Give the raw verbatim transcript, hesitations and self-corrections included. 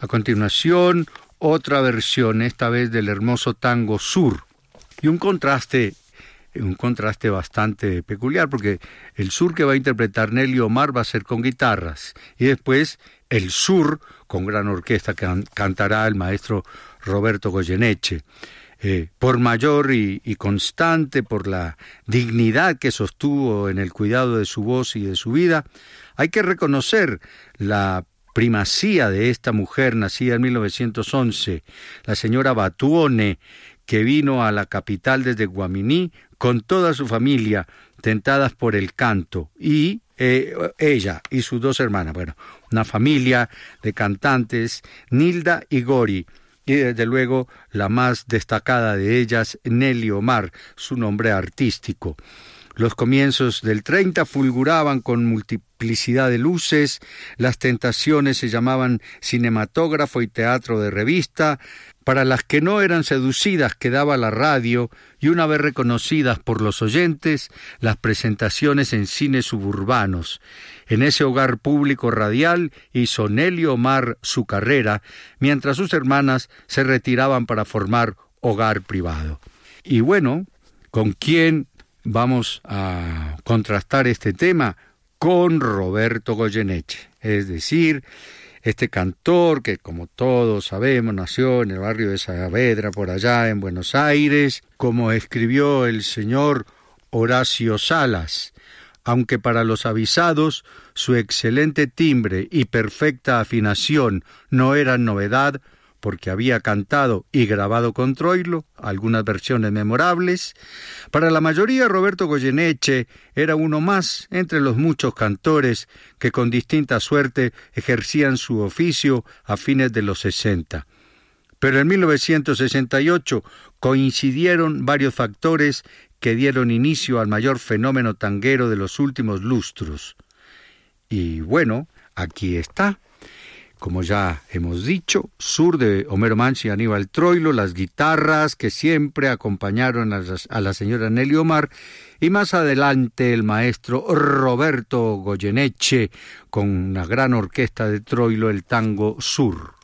A continuación, otra versión, esta vez del hermoso tango Sur. Y un contraste, un contraste bastante peculiar, porque el Sur que va a interpretar Nelly Omar va a ser con guitarras. Y después el Sur, con gran orquesta, que can- cantará el maestro Roberto Goyeneche. Eh, por mayor y, y constante, por la dignidad que sostuvo en el cuidado de su voz y de su vida, hay que reconocer la primacía de esta mujer nacida en mil novecientos once, la señora Batuone, que vino a la capital desde Guaminí con toda su familia, tentadas por el canto, y eh, ella y sus dos hermanas, bueno, una familia de cantantes, Nilda y Gori, y desde luego la más destacada de ellas, Nelly Omar, su nombre artístico. Los comienzos del treinta fulguraban con multiplicidad de luces, las tentaciones se llamaban cinematógrafo y teatro de revista, para las que no eran seducidas quedaba la radio, y una vez reconocidas por los oyentes, las presentaciones en cines suburbanos. En ese hogar público radial hizo Nelly Omar su carrera, mientras sus hermanas se retiraban para formar hogar privado. Y bueno, ¿con quién vamos a contrastar este tema? Con Roberto Goyeneche, es decir, este cantor que, como todos sabemos, nació en el barrio de Saavedra, por allá en Buenos Aires, como escribió el señor Horacio Salas, aunque para los avisados su excelente timbre y perfecta afinación no eran novedad, porque había cantado y grabado con Troilo algunas versiones memorables. Para la mayoría, Roberto Goyeneche era uno más entre los muchos cantores que con distinta suerte ejercían su oficio a fines de los sesenta. Pero en mil novecientos sesenta y ocho coincidieron varios factores que dieron inicio al mayor fenómeno tanguero de los últimos lustros. Y bueno, aquí está. Como ya hemos dicho, Sur de Homero Mansi y Aníbal Troilo, las guitarras que siempre acompañaron a la, a la señora Nelly Omar, y más adelante el maestro Roberto Goyeneche con una gran orquesta de Troilo, el tango Sur.